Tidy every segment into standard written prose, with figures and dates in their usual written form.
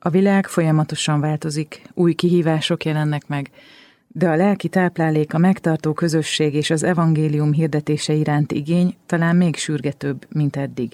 A világ folyamatosan változik, új kihívások jelennek meg, de a lelki táplálék, a megtartó közösség és az evangélium hirdetése iránti igény talán még sürgetőbb, mint eddig.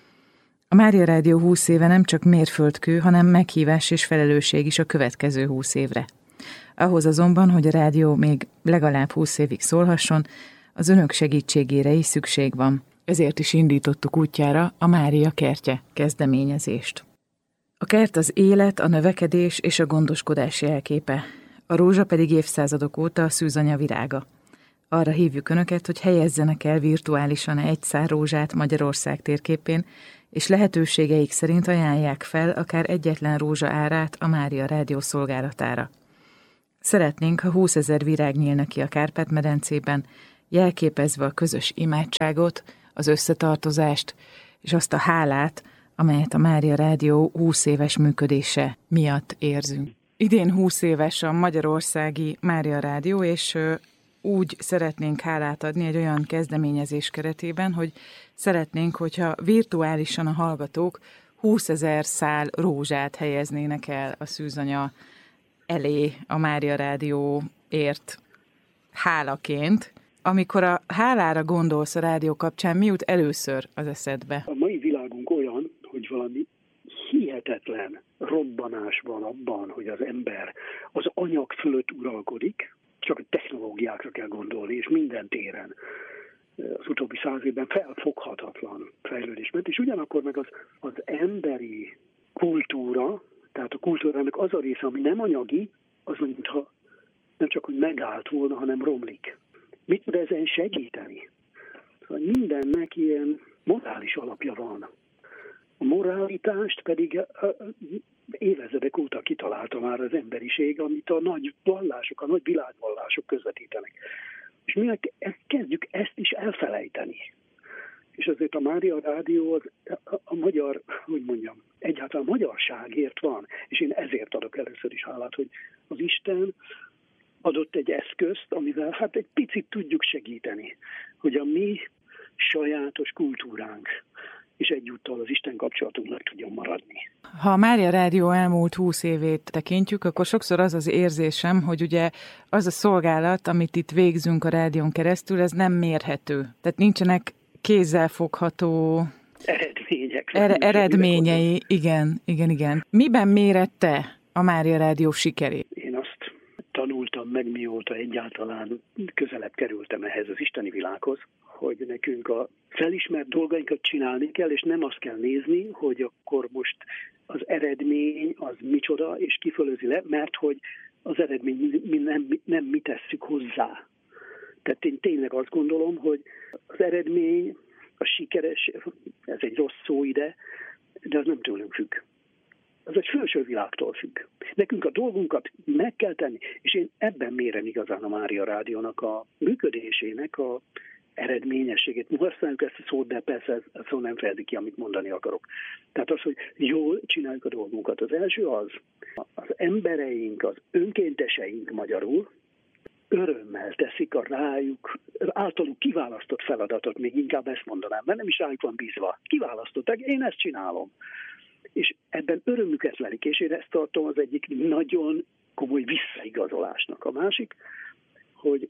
A Mária Rádió 20 éve nem csak mérföldkő, hanem meghívás és felelősség is a következő 20 évre. Ahhoz azonban, hogy a rádió még legalább 20 évig szólhasson, az önök segítségére is szükség van. Ezért is indítottuk útjára a Mária kertje kezdeményezést. A kert az élet, a növekedés és a gondoskodás jelképe, a rózsa pedig évszázadok óta a szűzanya virága. Arra hívjuk önöket, hogy helyezzenek el virtuálisan egy szár rózsát Magyarország térképén, és lehetőségeik szerint ajánlják fel akár egyetlen rózsa árát a Mária Rádió szolgálatára. Szeretnénk, ha 20 000 virág nyílna ki a Kárpát-medencében, jelképezve a közös imádságot, az összetartozást és azt a hálát, amelyet a Mária Rádió 20 éves működése miatt érzünk. Idén 20 éves a magyarországi Mária Rádió, és úgy szeretnénk hálát adni egy olyan kezdeményezés keretében, hogy szeretnénk, hogyha virtuálisan a hallgatók 20 000 szál rózsát helyeznének el a szűzanya elé a Mária Rádióért hálaként. Amikor a hálára gondolsz a rádió kapcsán, mi jut először az eszedbe? A mai világunk olyan, hogy valami hihetetlen robbanás van abban, hogy az ember az anyag fölött uralkodik, csak a technológiákra kell gondolni, és minden téren. Az utóbbi 100 évben felfoghatatlan fejlődés ment, és ugyanakkor meg az emberi kultúra, tehát a kultúrának az a része, ami nem anyagi, az mintha nem csak, hogy megállt volna, hanem romlik. Mit tud ezen segíteni? Szóval mindennek ilyen morális alapja van. A moralitást pedig évezredek óta kitalálta már az emberiség, amit a nagy vallások, a nagy világvallások közvetítenek. És mi kezdjük ezt is elfelejteni. És azért a Mária Rádió a magyar, hogy mondjam, egyáltalán a magyarságért van. És én ezért adok először is hálát, hogy az Isten adott egy eszközt, amivel hát egy picit tudjuk segíteni, hogy a mi sajátos kultúránk és egyúttal az Isten kapcsolatunk meg tudjon maradni. Ha a Mária Rádió elmúlt 20 évét tekintjük, akkor sokszor az az érzésem, hogy ugye az a szolgálat, amit itt végzünk a rádión keresztül, ez nem mérhető. Tehát nincsenek kézzelfogható eredményei. Igen. Miben mérette a Mária Rádió sikerét? Én azt tanultam meg, mióta egyáltalán közelebb kerültem ehhez az isteni világhoz, hogy nekünk a felismert dolgainkat csinálni kell, és nem azt kell nézni, hogy akkor most az eredmény az micsoda, és kifölözi le, mert hogy az eredmény nem mi tesszük hozzá. Tehát én tényleg azt gondolom, hogy az eredmény, a sikeres, ez egy rossz szó ide, de az nem tőlünk függ. Az egy felső világtól függ. Nekünk a dolgunkat meg kell tenni, és én ebben mérem igazán a Mária Rádiónak a működésének a eredményességét. Használjuk ezt a szót, de persze ez szó nem fejezi ki, amit mondani akarok. Tehát az, hogy jól csináljuk a dolgunkat. Az első az embereink, az önkénteseink magyarul örömmel teszik a rájuk, általuk kiválasztott feladatot, még inkább ezt mondanám, mert nem is rájuk van bízva. Kiválasztották, én ezt csinálom. És ebben örömüket lelik, és én ezt tartom az egyik nagyon komoly visszaigazolásnak. A másik, hogy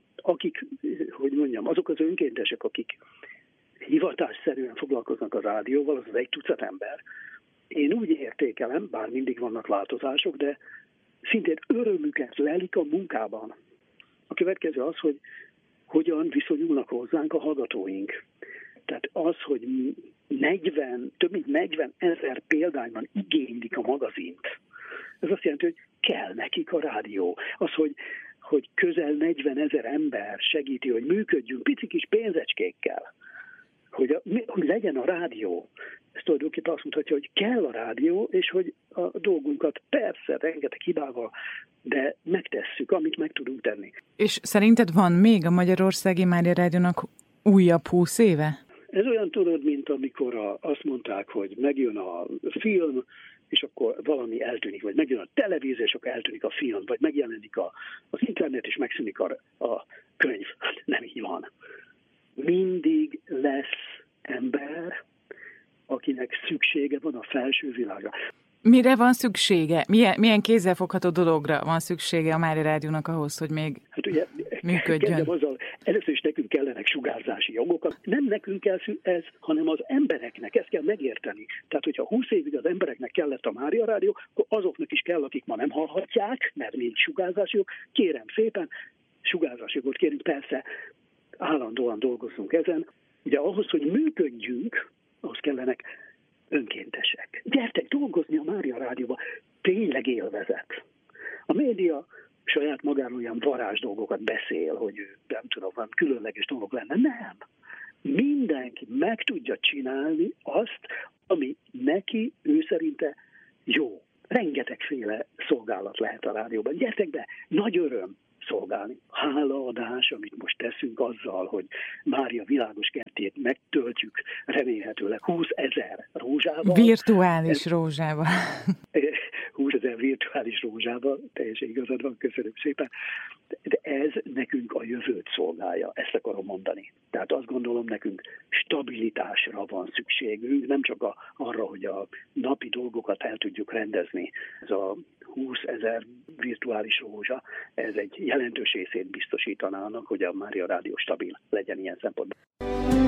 azok az önkéntesek, akik hivatásszerűen foglalkoznak a rádióval, az egy tucat ember. Én úgy értékelem, bár mindig vannak változások, de szintén örömüket lelik a munkában. A következő az, hogy hogyan viszonyulnak hozzánk a hallgatóink. Tehát az, hogy több mint 40 000 példányban igénylik a magazint. Ez azt jelenti, hogy kell nekik a rádió. Az, hogy közel 40 000 ember segíti, hogy működjünk pici kis pénzecskékkel, hogy legyen a rádió. Ez tulajdonképpen azt mutatja, hogy kell a rádió, és hogy a dolgunkat persze rengeteg hibával, de megtesszük, amit meg tudunk tenni. És szerinted van még a Magyarországi Mária Rádiónak újabb 20 éve? Ez olyan, tudod, mint amikor azt mondták, hogy megjön a film, és akkor valami eltűnik, vagy megjön a televízió, és akkor eltűnik a film, vagy megjelenik az internet, és megszűnik a könyv. Hát nem így van. Mindig lesz ember, akinek szüksége van a felső világra. Mire van szüksége? Milyen kézzelfogható dologra van szüksége a Mária Rádiónak ahhoz, hogy még ugye, működjön? Azzal, először is nekünk kellenek sugárzási jogokat. Nem nekünk kell ez, hanem az embereknek. Ezt kell megérteni. Tehát, hogyha 20 évig az embereknek kellett a Mária Rádió, akkor azoknak is kell, akik ma nem hallhatják, mert nincs sugárzási jog. Kérem szépen, sugárzási jogot kérünk, persze állandóan dolgozzunk ezen. Ugye ahhoz, hogy működjünk, ahhoz kellenek önkéntesek. Gyertek dolgozni a Mária Rádióba, tényleg élvezet. A média saját magáról ilyen varázs dolgokat beszél, hogy nem tudom, van különleges dolgok lenne. Nem. Mindenki meg tudja csinálni azt, ami neki, ő szerinte jó. Rengetegféle szolgálat lehet a rádióban. Gyertek be, nagy öröm szolgálni. Hálaadás, amit most teszünk azzal, hogy Mária világos kertjét megtöltjük remélhetőleg 20 000 rózsával. Virtuális rózsával. 20 000 virtuális rózsával, teljesen igazad van, köszönöm szépen. De ez nekünk a jövőt szolgálja, ezt akarom mondani. Tehát azt gondolom, nekünk stabilitásra van szükségünk, nem csak arra, hogy a napi dolgokat el tudjuk rendezni. Ez a 20 000 virtuális rózsa, ez egy jelentős részét biztosítaná annak, hogy a Mária Rádió stabil legyen ilyen szempontból.